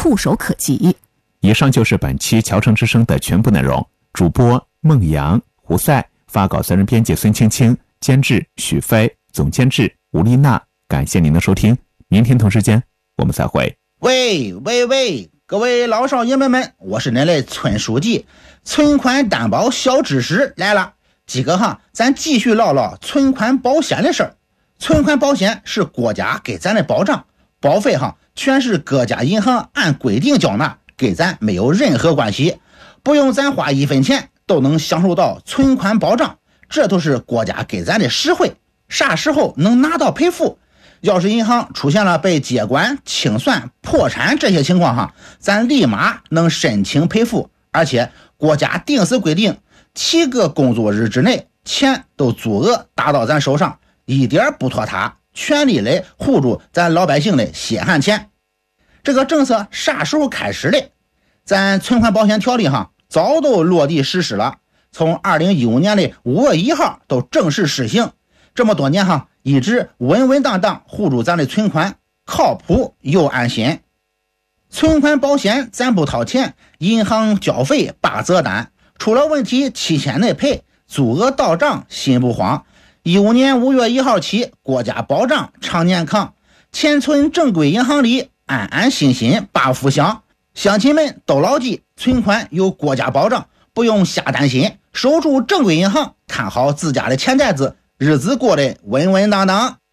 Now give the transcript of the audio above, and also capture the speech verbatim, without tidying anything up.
触手可及。 以上就是本期乔城之声的全部内容。主播孟阳、胡赛，发稿责任编辑孙青青，监制许飞，总监制吴丽娜。感谢您的收听，明天同时间我们再会。 喂喂喂，各位老少爷们们，我是您的村书记，存款担保小知识来了。几个哈，咱继续唠唠存款保险的事儿。存款保险是国家给咱的保障，保费哈全是各家银行按规定缴纳，给咱没有任何关系，不用咱花一分钱都能享受到存款保障，这都是国家给咱的实惠。啥时候能拿到赔付？要是银行出现了被接管、清算、破产这些情况哈，咱立马能申请赔付，而且国家定死规定，七个工作日之内钱都足额打到咱手上，一点不拖沓，全力来护住咱老百姓的血汗钱。这个政策啥时候开始的？咱存款保险条例哈早都落地实施了，从二零一五年的五月一号都正式施行。这么多年哈，一直稳稳当当护住咱的存款，靠谱又安心。存款保险咱不掏钱，银行交费八折单，出了问题七天内赔，足额到账心不慌。一五年五月一号起，国家保障常年扛，钱存正规银行里，安安心心把福享。乡亲们都牢记，存款有国家保障，不用瞎担心，守住正规银行，看好自家的钱袋子，日子过得稳稳当当。